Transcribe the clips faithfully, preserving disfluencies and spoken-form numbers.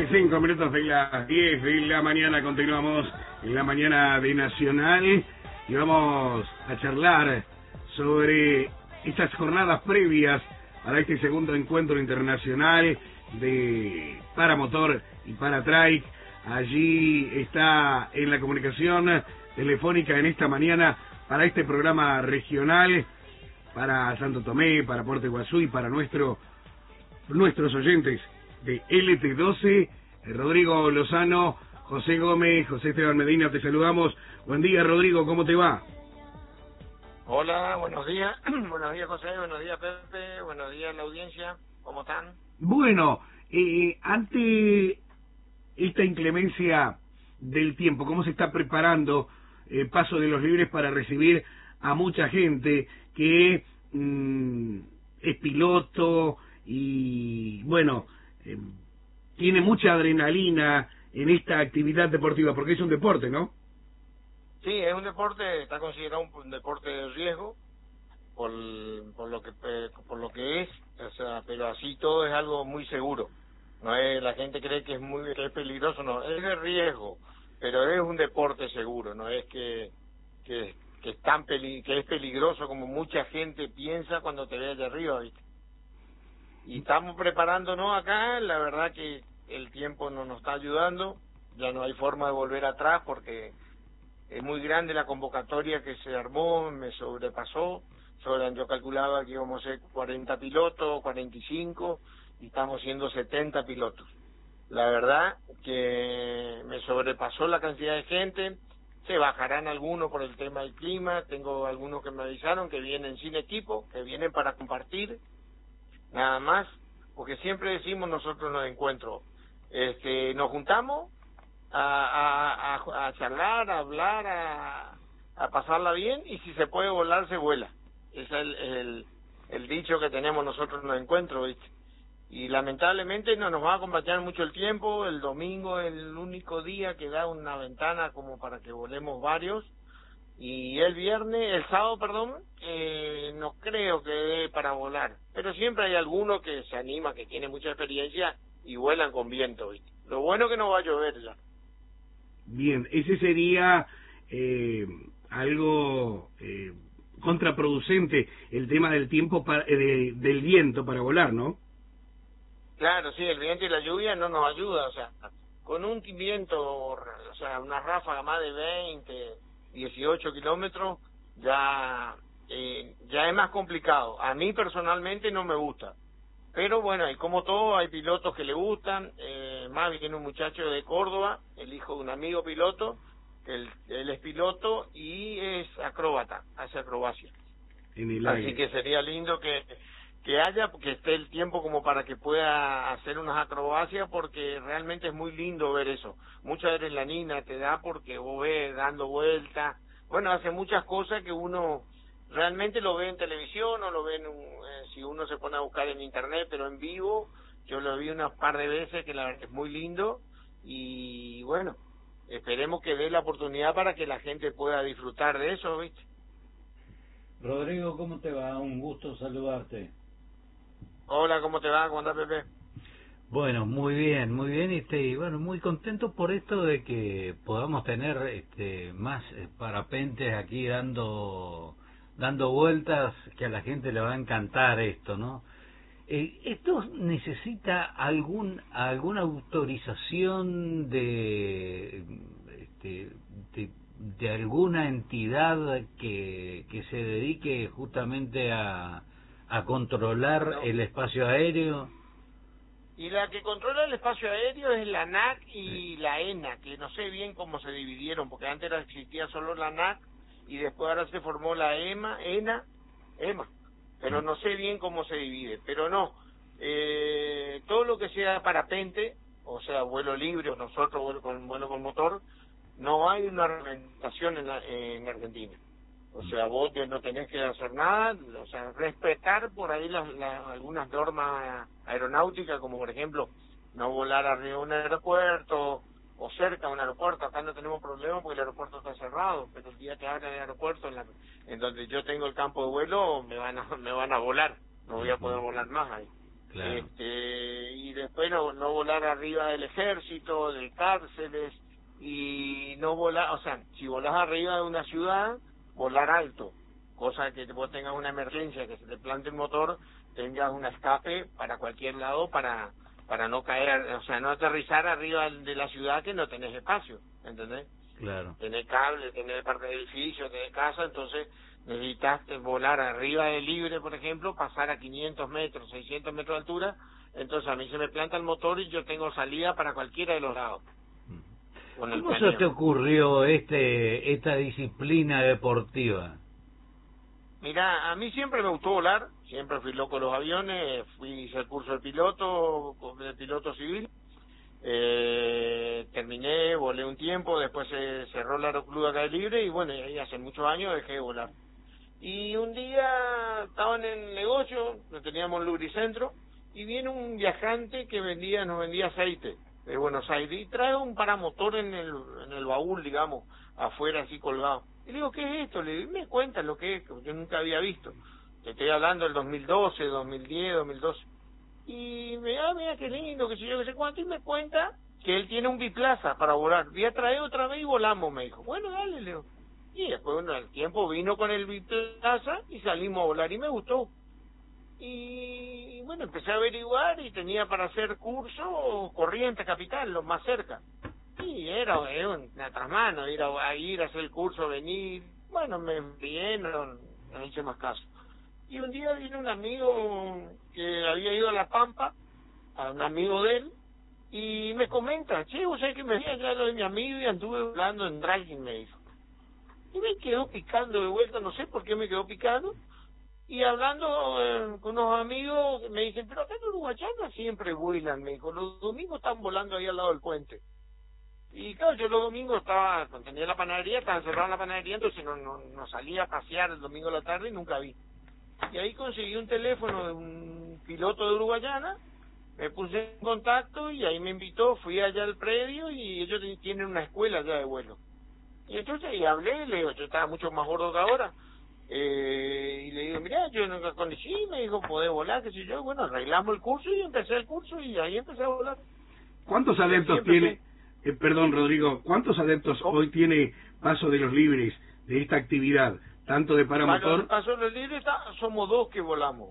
veinticinco minutos de las diez de la mañana. Continuamos en la mañana de Nacional y vamos a charlar sobre estas jornadas previas para este segundo encuentro internacional de paramotor y paratrike. Allí está en la comunicación telefónica en esta mañana para este programa regional, para Santo Tomé, para Puerto Iguazú y para nuestro nuestros oyentes de L T doce, Rodrigo Lozano, José Gómez, José Esteban Medina, te saludamos. Buen día, Rodrigo, ¿cómo te va? Hola, buenos días. Buenos días, José, buenos días, Pepe, buenos días, la audiencia, ¿cómo están? Bueno, eh, ante esta inclemencia del tiempo, ¿cómo se está preparando el Paso de los Libres para recibir a mucha gente que mmm, es piloto y, bueno, eh, tiene mucha adrenalina en esta actividad deportiva, porque es un deporte, ¿no? Sí, es un deporte, está considerado un, un deporte de riesgo por, por lo que eh, por lo que es, o sea, pero así todo es algo muy seguro. No es, la gente cree que es muy que es peligroso, no, es de riesgo, pero es un deporte seguro, no es que que, que es tan peli, que es peligroso como mucha gente piensa cuando te ve allá arriba, ¿viste? Y estamos preparándonos acá, la verdad que el tiempo no nos está ayudando, ya no hay forma de volver atrás porque es muy grande la convocatoria que se armó, me sobrepasó, sobre, yo calculaba que íbamos a ser cuarenta pilotos, cuarenta y cinco, y estamos siendo setenta pilotos. La verdad que me sobrepasó la cantidad de gente, se bajarán algunos por el tema del clima, tengo algunos que me avisaron que vienen sin equipo, que vienen para compartir, nada más, porque siempre decimos nosotros en los encuentros, este, nos juntamos a, a, a, a charlar, a hablar, a, a pasarla bien, y si se puede volar, se vuela. Ese es el, el, el dicho que tenemos nosotros en los encuentros, ¿viste? Y lamentablemente no nos va a acompañar mucho el tiempo, el domingo es el único día que da una ventana como para que volemos varios, y el viernes, el sábado, perdón, eh, no creo que dé para volar, pero siempre hay alguno que se anima, que tiene mucha experiencia y vuelan con viento, ¿viste? Lo bueno que no va a llover ya. Bien, ese sería eh, algo eh, contraproducente, el tema del tiempo para, eh, de, del viento para volar, ¿no? Claro, sí, el viento y la lluvia no nos ayuda, o sea, con un viento, o sea, una ráfaga más de veinte, dieciocho kilómetros, ya eh, ya es más complicado. A mí personalmente no me gusta, pero bueno, y como todo, hay pilotos que le gustan, eh, más bien un muchacho de Córdoba, el hijo de un amigo piloto, él, él es piloto y es acróbata, hace acrobacia. En el Así aire. que sería lindo que que haya, que esté el tiempo como para que pueda hacer unas acrobacias, porque realmente es muy lindo ver eso. Mucha adrenalina te da porque vos ves dando vueltas, bueno, hace muchas cosas que uno realmente lo ve en televisión o lo ve en un, eh, si uno se pone a buscar en internet, pero en vivo, yo lo vi unas par de veces que la verdad es muy lindo, y bueno, esperemos que dé la oportunidad para que la gente pueda disfrutar de eso, ¿viste? Rodrigo, ¿cómo te va? Un gusto saludarte. Hola, ¿cómo te va? ¿Cómo andás, Pepe? Bueno, muy bien, muy bien, este, y bueno, muy contento por esto de que podamos tener este más eh, parapentes aquí dando dando vueltas, que a la gente le va a encantar esto, ¿no? Eh, ¿Esto necesita algún alguna autorización de este, de, de alguna entidad que que se dedique justamente a a controlar No. el espacio aéreo? Y la que controla el espacio aéreo es la ANAC y la ENA, que no sé bien cómo se dividieron, porque antes era, existía solo la ANAC y después ahora se formó la EMA, ENA, EMA, pero no sé bien cómo se divide, pero no, eh, todo lo que sea parapente, o sea, vuelo libre, o nosotros vuelo con, vuelo con motor, no hay una reglamentación en, la, en Argentina. O sea, vos no tenés que hacer nada, o sea, respetar por ahí las, las, algunas normas aeronáuticas, como por ejemplo, no volar arriba de un aeropuerto o cerca de un aeropuerto. Acá no tenemos problema porque el aeropuerto está cerrado, pero el día que abran el aeropuerto, en, la, en donde yo tengo el campo de vuelo, me van a, me van a volar, no voy a poder volar más ahí. Claro. Este, y después no, no volar arriba del ejército, de cárceles, y no volar, o sea, si volás arriba de una ciudad, volar alto, cosa que vos tengas una emergencia, que se te plante el motor, tengas un escape para cualquier lado para para no caer, o sea, no aterrizar arriba de la ciudad que no tenés espacio, ¿entendés? Claro. Tenés cable, tenés parte de edificio, tenés casa, entonces necesitas volar arriba de Libre, por ejemplo, pasar a quinientos metros, seiscientos metros de altura, entonces a mí se me planta el motor y yo tengo salida para cualquiera de los lados. Con el ¿Cómo se te ocurrió este esta disciplina deportiva? Mira, a mí siempre me gustó volar, siempre fui loco de los aviones, fui hice el curso de piloto, de piloto civil, eh, terminé, volé un tiempo, después se cerró el aeroclub acá de Libre y bueno, y ahí hace muchos años dejé de volar. Y un día estaba en el negocio, teníamos el lubricentro, y viene un viajante que vendía, nos vendía aceite de Buenos Aires, y trae un paramotor en el, en el baúl, digamos, afuera así colgado. Y le digo, ¿qué es esto? Le digo, me cuenta lo que es, que yo nunca había visto. Te estoy hablando del dos mil doce, dos mil diez, dos mil doce. Y me da, ah, mira qué lindo, que sé yo, qué sé cuánto, y me cuenta que él tiene un biplaza para volar. Voy a traer otra vez y volamos, me dijo. Bueno, dale, le digo. Y después, bueno, al tiempo vino con el biplaza y salimos a volar y me gustó. Y bueno, empecé a averiguar y tenía para hacer curso Corrientes Capital, lo más cerca. Y era, era una trasmano, ir a, a ir a hacer el curso, venir. Bueno, me envié, no, no hice más caso. Y un día vino un amigo que había ido a La Pampa, a un amigo de él, y me comenta, che, vos sabés que me vi allá lo de mi amigo y anduve volando en dragging, me dijo. Y me quedó picando de vuelta, no sé por qué me quedó picando. Y hablando eh, con unos amigos, me dicen, pero acá en Uruguayana siempre vuelan, me dijo, los domingos están volando ahí al lado del puente. Y claro, yo los domingos estaba, cuando tenía la panadería, estaba encerrado en la panadería, entonces no, no, no salía a pasear el domingo a la tarde y nunca vi. Y ahí conseguí un teléfono de un piloto de Uruguayana, me puse en contacto y ahí me invitó, fui allá al predio y ellos tienen una escuela allá de vuelo. Y entonces y hablé, le digo, yo estaba mucho más gordo que ahora, eh, y le digo, mirá, yo nunca conocí, me dijo, podés volar, qué sé yo, bueno, arreglamos el curso y empecé el curso y ahí empecé a volar. ¿Cuántos adeptos tiene, eh, perdón Rodrigo, cuántos adeptos ¿Cómo? hoy tiene Paso de los Libres de esta actividad, tanto de paramotor? Paso de los Libres está, somos dos que volamos,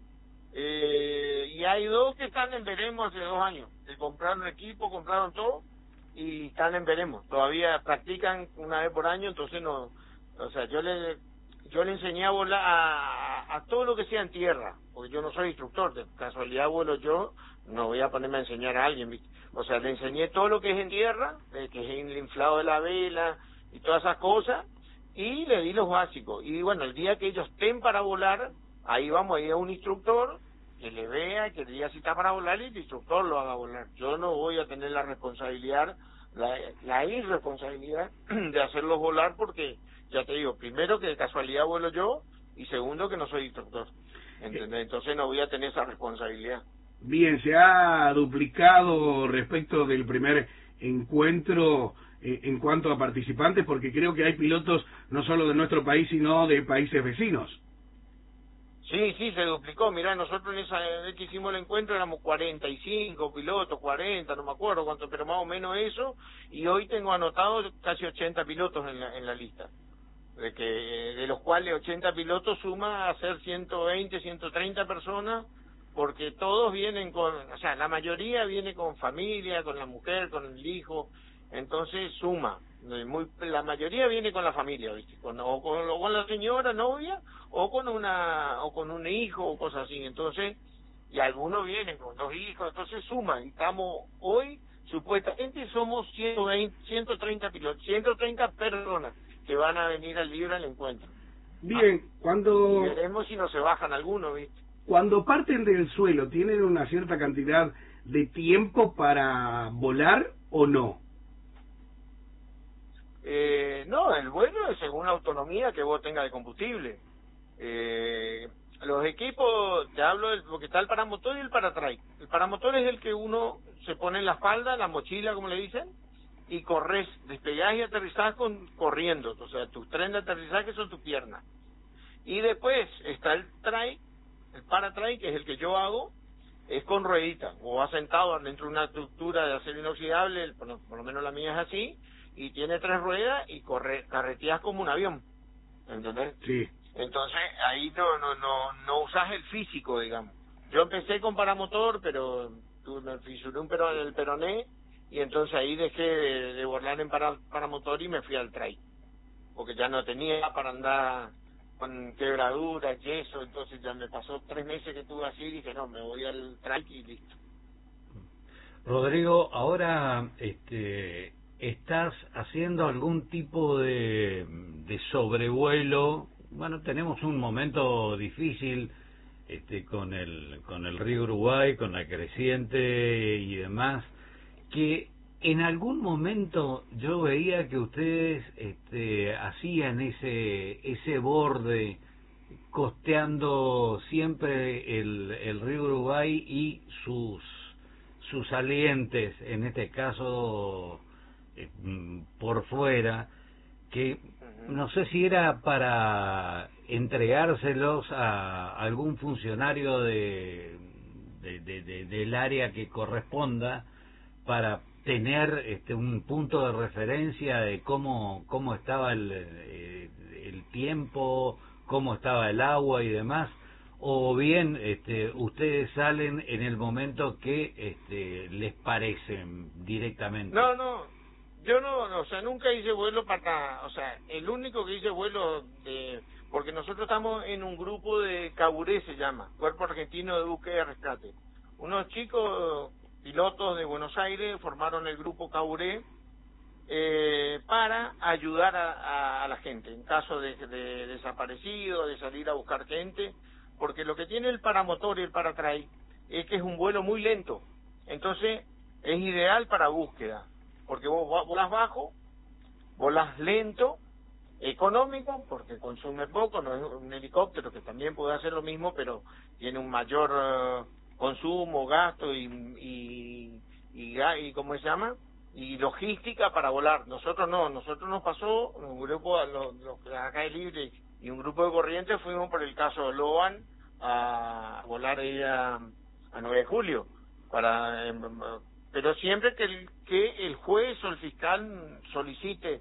eh, y hay dos que están en veremos hace dos años, que compraron equipo, compraron todo, y están en veremos, todavía practican una vez por año, entonces no, o sea, yo le yo le enseñé a volar a, a todo lo que sea en tierra, porque yo no soy instructor, de casualidad vuelo yo, no voy a ponerme a enseñar a alguien, ¿viste? O sea, le enseñé todo lo que es en tierra, que es el inflado de la vela y todas esas cosas, y le di los básicos, y bueno, el día que ellos estén para volar, ahí vamos a ir a un instructor, que le vea, que le diga si está para volar y el instructor lo haga volar. Yo no voy a tener la responsabilidad, la, la irresponsabilidad de hacerlos volar porque, ya te digo, primero que de casualidad vuelo yo y segundo que no soy instructor. ¿Entendés? Entonces no voy a tener esa responsabilidad. Bien, se ha duplicado respecto del primer encuentro eh, en cuanto a participantes porque creo que hay pilotos no solo de nuestro país sino de países vecinos. Sí, sí, se duplicó. Mirá, nosotros en esa vez que hicimos el encuentro éramos cuarenta y cinco pilotos, cuarenta, no me acuerdo cuánto, pero más o menos eso. Y hoy tengo anotado casi ochenta pilotos en la, en la lista. De que de los cuales ochenta pilotos suma a ser ciento veinte, ciento treinta personas, porque todos vienen con, o sea, la mayoría viene con familia, con la mujer, con el hijo, entonces suma. Muy, la mayoría viene con la familia, ¿viste? Con, o, con, o con la señora novia o con una o con un hijo o cosas así. Entonces, y algunos vienen con dos hijos, entonces suman. Y estamos hoy, supuestamente somos ciento veinte, ciento treinta pilotos, ciento treinta personas que van a venir al Libre al encuentro. Bien, ah, cuando... y veremos si no se bajan algunos, ¿viste? Cuando parten del suelo, ¿tienen una cierta cantidad de tiempo para volar o no? Eh, no, el vuelo es según la autonomía que vos tengas de combustible. Eh, los equipos, te hablo del, porque está el paramotor y el paratrike. El paramotor es el que uno se pone en la espalda, la mochila, como le dicen, y corres, despegás y aterrizás con, corriendo. O sea, tus tren de aterrizaje son tus piernas. Y después está el trike, el paratrike, que es el que yo hago, es con ruedita, o va sentado dentro de una estructura de acero inoxidable, por lo, por lo menos la mía es así, y tiene tres ruedas y corre, carreteas como un avión, ¿entendés? Sí. Entonces ahí no no no no usas el físico, digamos. Yo empecé con paramotor, pero tuve, me fisuré un pero, el peroné, y entonces ahí dejé de, de volar en para, paramotor y me fui al trail, porque ya no tenía para andar con quebraduras, yeso, entonces ya me pasó tres meses que estuve así y dije, no, me voy al trail y listo. Rodrigo, ahora este, ¿estás haciendo algún tipo de, de sobrevuelo? Bueno, tenemos un momento difícil este, con el con el río Uruguay, con la creciente y demás, que en algún momento yo veía que ustedes este, hacían ese ese borde costeando siempre el, el río Uruguay y sus sus salientes, en este caso eh, por fuera, que no sé si era para entregárselos a algún funcionario de, de, de, de del área que corresponda, para tener este un punto de referencia de cómo cómo estaba el, el, el tiempo, cómo estaba el agua y demás, o bien este ustedes salen en el momento que este les parecen directamente. No, no, yo no, no, o sea, nunca hice vuelo para, o sea, el único que hice vuelo de, porque nosotros estamos en un grupo de Caburé, se llama, Cuerpo Argentino de Búsqueda y Rescate. Unos chicos pilotos de Buenos Aires formaron el grupo Caburé eh, para ayudar a, a, a la gente en caso de, de desaparecido, de salir a buscar gente, porque lo que tiene el paramotor y el paratrail es que es un vuelo muy lento, entonces es ideal para búsqueda, porque vos volás bajo, volás lento, económico, porque consume poco, no es un helicóptero que también puede hacer lo mismo, pero tiene un mayor uh, consumo, gasto y, y, y, y ¿cómo se llama? Y logística para volar. Nosotros no, nosotros nos pasó, un grupo, los, los que acá es libre y un grupo de corrientes fuimos por el caso de Loan a volar ahí a, a nueve de julio, para, eh, pero siempre que el, que el juez o el fiscal solicite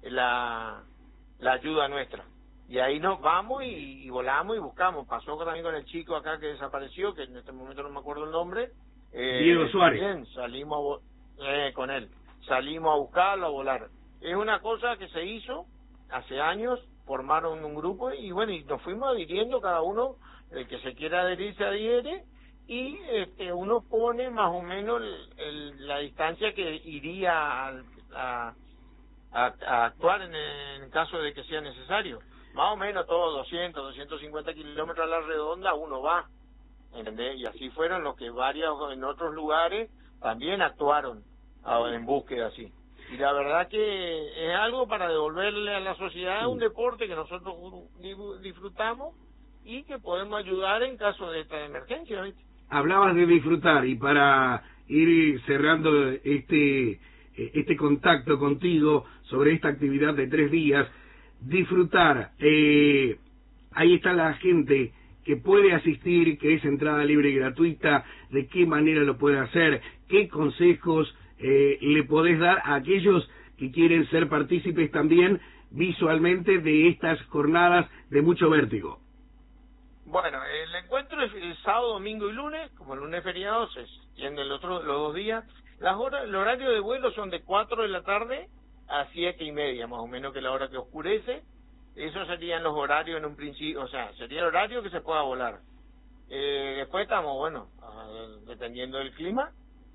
la, la ayuda nuestra. Y ahí nos vamos y, y volamos y buscamos. Pasó también con el chico acá que desapareció, que en este momento no me acuerdo el nombre. Eh, Diego Suárez. Bien, salimos a, eh, con él. Salimos a buscarlo, a volar. Es una cosa que se hizo hace años, formaron un grupo y bueno, y nos fuimos adhiriendo cada uno, el que se quiera adherir se adhiere, y este, uno pone más o menos el, el, la distancia que iría a, a, a, a actuar en, en caso de que sea necesario. Más o menos todos doscientos, doscientos cincuenta kilómetros a la redonda uno va, ¿entendés? Y así fueron los que varios en otros lugares también actuaron en búsqueda así. Y la verdad que es algo para devolverle a la sociedad un deporte que nosotros disfrutamos y que podemos ayudar en caso de esta emergencia, ¿viste? Hablabas de disfrutar, y para ir cerrando este este contacto contigo sobre esta actividad de tres días, disfrutar, eh, ahí está la gente que puede asistir, que es entrada libre y gratuita, de qué manera lo puede hacer, qué consejos eh, le podés dar a aquellos que quieren ser partícipes también visualmente de estas jornadas de mucho vértigo. Bueno, el encuentro es el sábado, domingo y lunes, como el lunes feriado, se extiende el otro, los dos días. Las horas, el horario de vuelo son de cuatro de la tarde a siete y media, más o menos, que la hora que oscurece. Esos serían los horarios en un principio, o sea, sería el horario que se pueda volar. Eh, después estamos, bueno, uh, dependiendo del clima,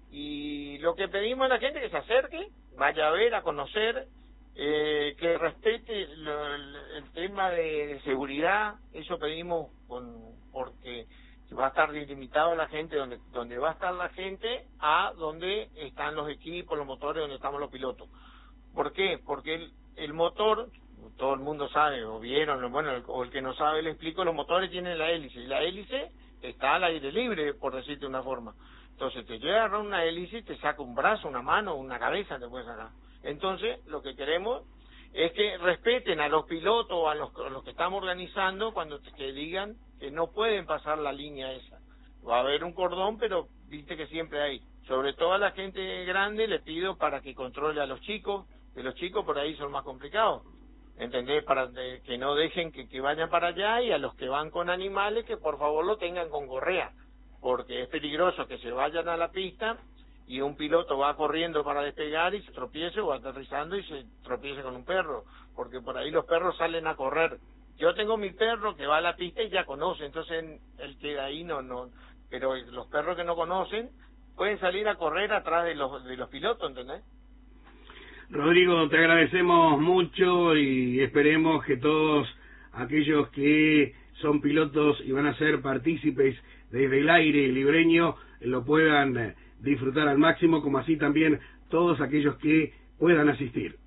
y lo que pedimos a la gente es que se acerque, vaya a ver, a conocer, eh, que respete lo, el, el tema de, de seguridad. Eso pedimos con, porque va a estar delimitado la gente, donde donde va a estar la gente, a donde están los equipos, los motores, donde estamos los pilotos. ¿Por qué? Porque el, el motor, todo el mundo sabe, o vieron, bueno, el, o el que no sabe le explico, los motores tienen la hélice, y la hélice está al aire libre, por decirte de una forma. Entonces te llega a agarrar una hélice y te saca un brazo, una mano, una cabeza, te puede sacar. Entonces, lo que queremos es que respeten a los pilotos o a los, a los que estamos organizando cuando te, que digan que no pueden pasar la línea esa. va a haber un cordón, pero viste que siempre hay. Sobre todo a la gente grande le pido para que controle a los chicos, que los chicos por ahí son más complicados, ¿entendés? Para de, que no dejen que, que vayan para allá, y a los que van con animales que por favor lo tengan con correa, porque es peligroso que se vayan a la pista y un piloto va corriendo para despegar y se tropiece, o aterrizando y se tropiece con un perro, porque por ahí los perros salen a correr. Yo tengo mi perro que va a la pista y ya conoce, entonces él queda ahí, no, no, pero los perros que no conocen pueden salir a correr atrás de los de los pilotos, ¿entendés? Rodrigo, te agradecemos mucho y esperemos que todos aquellos que son pilotos y van a ser partícipes desde el aire libreño lo puedan disfrutar al máximo, como así también todos aquellos que puedan asistir.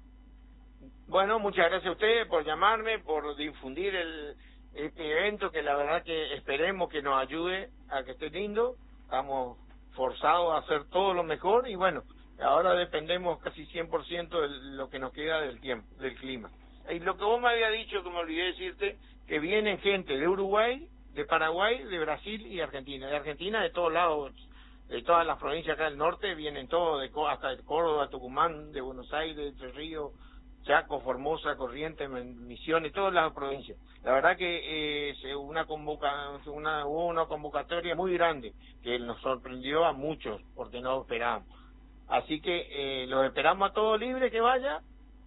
Bueno, muchas gracias a ustedes por llamarme, por difundir el este evento, que la verdad que esperemos que nos ayude a que esté lindo. Estamos forzados a hacer todo lo mejor y bueno, ahora dependemos casi cien por ciento de lo que nos queda del tiempo, del clima. Y lo que vos me había dicho, que me olvidé decirte, que vienen gente de Uruguay, de Paraguay, de Brasil y Argentina. De Argentina, de todos lados, de todas las provincias acá del norte, vienen todos, de, hasta de Córdoba, Tucumán, de Buenos Aires, Entre Ríos, Chaco, Formosa, Corrientes, Misiones, todas las provincias. La verdad que eh, una convoca, una, hubo una convocatoria muy grande que nos sorprendió a muchos porque no esperábamos. Así que eh, los esperamos a todos libres que vaya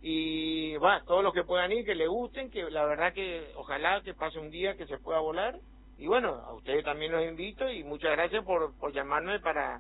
y va, todos los que puedan ir, que les gusten, que la verdad que ojalá que pase un día que se pueda volar. Y bueno, a ustedes también los invito y muchas gracias por, por llamarme para,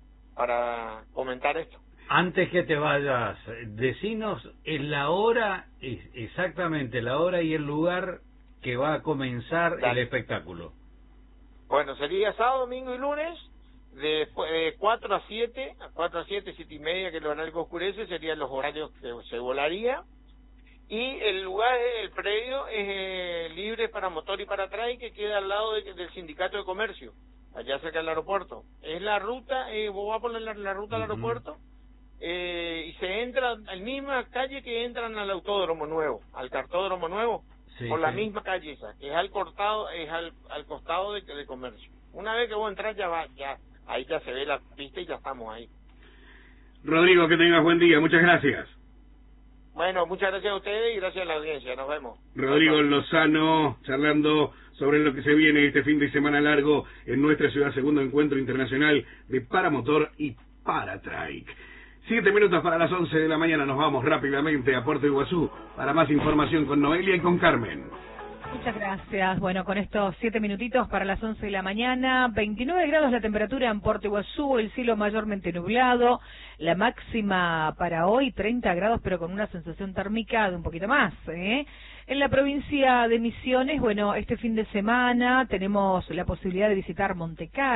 para comentar esto. Antes que te vayas, decinos en la hora, exactamente la hora y el lugar que va a comenzar Dale. el espectáculo. Bueno, sería sábado, domingo y lunes, de, de cuatro a siete, cuatro a siete, siete y media, que el horario que oscurece, serían los horarios que se volaría. Y el lugar, el predio, es eh, libre para motor y para trail, que queda al lado de, del sindicato de comercio, allá cerca del aeropuerto. Es la ruta, eh, vos vas a poner la, la ruta al aeropuerto, eh, y se entra en la misma calle que entran al autódromo nuevo, al cartódromo nuevo, sí, por la sí. misma calle esa, que es al cortado, es al, al costado de, de comercio. Una vez que vos entras, ya va, ya, ahí ya se ve la pista y ya estamos ahí. Rodrigo, que tengas buen día, muchas gracias. Bueno, muchas gracias a ustedes y gracias a la audiencia. Nos vemos. Rodrigo Lozano, charlando sobre lo que se viene este fin de semana largo en nuestra ciudad, segundo encuentro internacional de paramotor y paratrike. Siete minutos para las once de la mañana, nos vamos rápidamente a Puerto Iguazú para más información con Noelia y con Carmen. Muchas gracias. Bueno, con estos siete minutitos para las once de la mañana, veintinueve grados la temperatura en Puerto Iguazú, el cielo mayormente nublado, la máxima para hoy treinta grados, pero con una sensación térmica de un poquito más, ¿eh? En la provincia de Misiones, bueno, este fin de semana tenemos la posibilidad de visitar Montecarlo.